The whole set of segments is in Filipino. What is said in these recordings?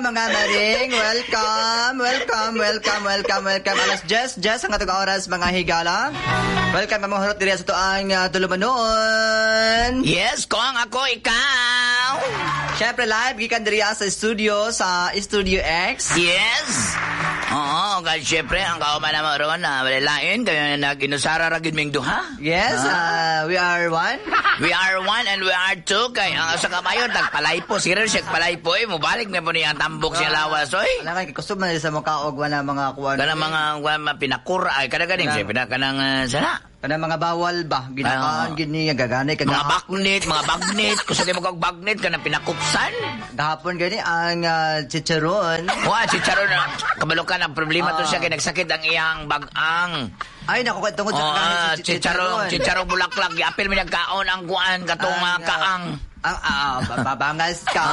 mga maring. Welcome. Alas Jess, ang atong oras mga higala. Welcome mga hurot diri sa ito ang tulumanon. Yes, kung ako ikaw. Syempre live, gikan diri sa studio X. Yes. Oo, kasi syempre, ang kauman naman ron na malalain, kayo na nag-inusara ragid ming duha. Yes, we are one. We are one and we are two. Kaya ang sa kamayon, nagpalaypo. Sige siya palaypo eh. Mubalik na po niya ang tambok siya lawas, oy. Alam ka, kusog man sa mga kaog na mga kuwan. Kanang mga pinakura. Ay, kanang siya, kanang sana. Kanang mga bawal ba? Ginakaan, gini, gaganay. Mga bagnit. Kung saan mo kag bagnit, kanang pinakupsan. Gahapon gani, ang chicharon. Chicharon. Kabalo ka ng problema to siya, kaya nagsakit ang iyang bagang. Ay, naku, tungkol sa chicharong bulaklak. Apil mo nagkaon ang kuan, katong kaang. Babangas ka.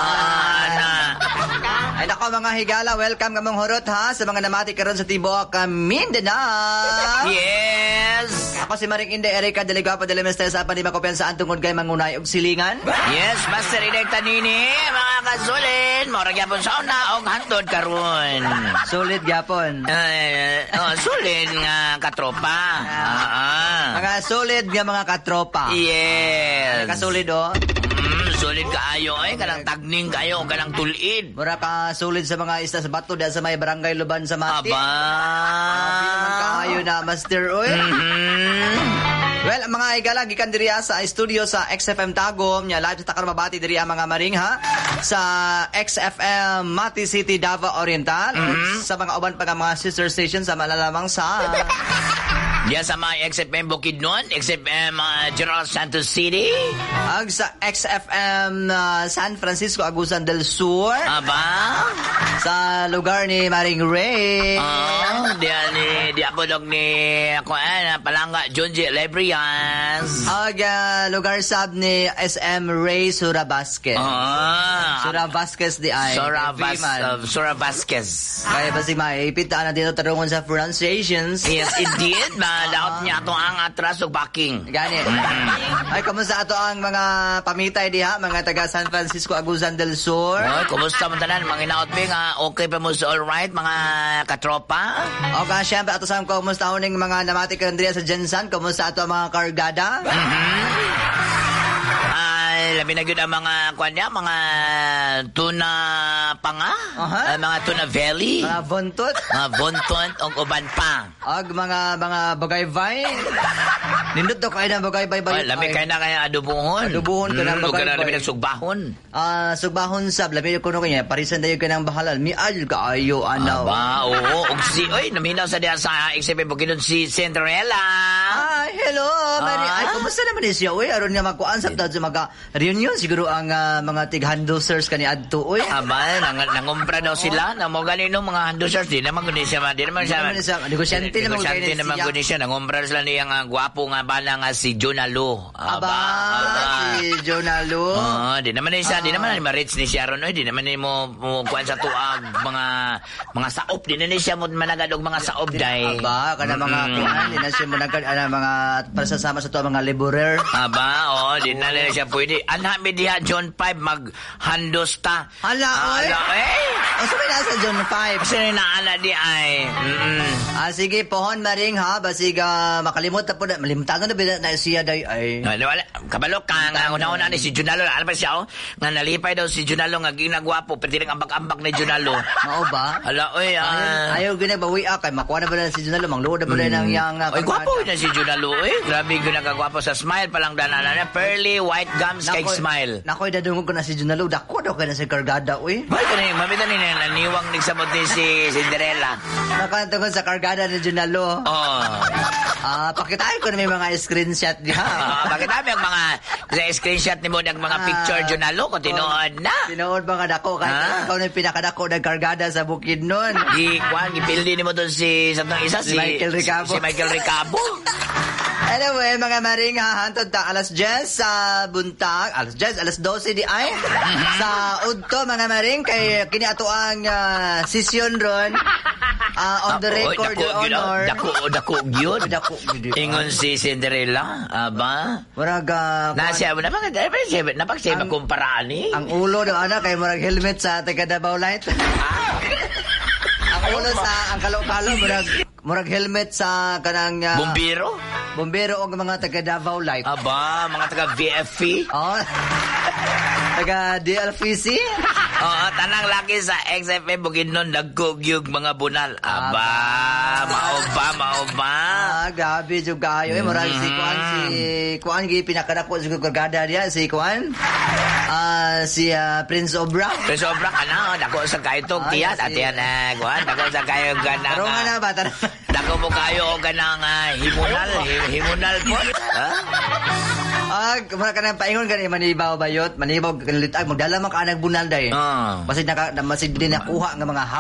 Ay, naku, mga higala, welcome kamong hurot ha, sa mga namati karon sa Tibok, Mindanao. Yes. Ako si Maring Inday Erika Delegado de Lemester sa panima kumpiyansaan tungod kay mangunay og silingan. Yes, Master Inday Tanini, mga kasulin, mora gyapon sa una og hantod karon. Sulit gyapon. Sulit nga katropa. Mga sulit nga mga katropa. Yes. Kasulid o. Sulit kaayo ay kanang tagning kayo kanang tulid. Mura ka sulit sa mga isla sa bato diyan sa may barangay Luban sa Mati. Aba. Naman kaayo na master oy. Well, mga igala gikan diri sa studio sa XFM Tagum nya live sa takar mabati diri mga maring ha sa XFM Mati City Davao Oriental sa mga uban pa nga mga sister stations sa malalamang sa diya sa mga XFM Bukidnon, XFM General Santos City. Ag sa XFM San Francisco, Agusan del Sur. Aba? Sa lugar ni Maring Ray. Diya po dog ni Palanga, Junji Lebrians. Ag lugar sab ni SM Ray Sura Vasquez. Sura Vasquez di ay. Sura Vasquez. Kaya basi maipitaan na dito tarungon sa pronunciations. Yes, indeed. Daot niya ito ang atras o backing. Gani. Ay, kamusta ato ang mga pamitay diha, mga taga San Francisco, Agusan del Sur? Oy, kumusta mo tanan? Mga inaot nga, okay pa mo sa alright, mga katropa? Okay, syempre, ato sa kumusta uning mga namati karandria sa Jensan, kumusta ato ang mga kargada? Labi na yun ang mga mga tuna panga, mga tuna valley, mga bontot, o uban pa. Ag mga bagaybay. Nindot to kayo ng bagaybay. Labi kayo na kaya adubuhon. Adubuhon ka ng bagaybay. Labi nagsugbahon. Sugbahon sab, labi ko kanya, parisan dayo ka ng bahalal. Mial ka ayo, anaw. Aba, oo. Oy, naminaw sa diya sa XFM Bukidnon si Cinderella. Ay, hello, Mari. Ay, kumusta naman siya? Uy, aron nga magkuan sa reunion siguro ang mga tig-handlers kani adto oy. Aba, nangumpra daw sila na mo ganino mga handlers di naman guni siya, negosyante naman guni siya, nangumpra sila niyang gwapo nga bala nga si Jonalo. Si Jonalo. Di naman siya, di naman ma-reach ni siya ron, di naman ni mo kuan sa tuag mga saop, di na ni siya mo managad og mga saop day. Aba, kana mga kuan, di na siya managad mga pasasama sa to mga laborer. Aba, di na siya pwede. Anami diha John 5 maghandosta. Hala, o sabi na sa John 5. Kasi naala di ay. Sige, pohon maring ha. Basig makalimot na po na. Malimtagan na ba na siya day ay. Wala. Kabalo ka nga. Una-una ni si Junalo. Ano ba siya? Nga nalipay daw si Junalo nga ginagwapo. Pwede rin ambak-ambak ni Junalo. Mao ba? Hala, ayaw ginagbawi kay makuha na ba na si Junalo? Mangluod na ba na ng yang. Ay, gwapo na si Junalo. Grabe ginagagwapo sa smile pa lang danana na. Pearly white gums kay smile. Nakoy dadungog ko na si Junalo. Dako daw ka na si Kargada, uy. Ay, mamita ni naniwang nagsamot ni si Cinderella. Nakantungod sa Kargada ni Junalo. Pakitain ko na may mga screenshot diha. Pakitain mo mga screenshot ni mo ng mga picture Junalo kung tinuod na. Tinuod ba nga dako? Kahit ikaw na yung pinakadako ng Kargada sa Bukidnon. Gipildi ni mo doon si Michael Ricabo. Si Michael Ricabo. Anyway, mga maring hahantod ta alas 10 sa buntag, alas 12 di ay sa udto mga maring kay kini ato ang session ron. On the record, Your Honor. Dako gyud. Dako gyud. Ingon si Cinderella, aba. Murag Nasiya mo na napagsiya kumparaan ni. ang ulo ng anak kay murag helmet sa taga Davao Light. Ang ulo sa ang kalo-kalo murag helmet sa kanang bombero o mga taga Davao Light. Aba, mga taga VFP. Oh. Taga DLFC. Oo, tanang laki sa XFM Bukidnon nagkugyug mga bunal. Aba, mao ba? Grabe jud kayo murag si Kuan gi pinakadako sa gargada diya si Kuan. Si Prince Obra. Prince Obra kana dako sa kayo tong tiyat atian Kuan dako sa kayo ganang. Pero nga na bata. Dako mo kayo og ganang himunal po. Ha? Mura ka na paingon gani manibaw bayot, manibaw kanilitag magdala man ka anag bunal day. Masid din nakuha nga mga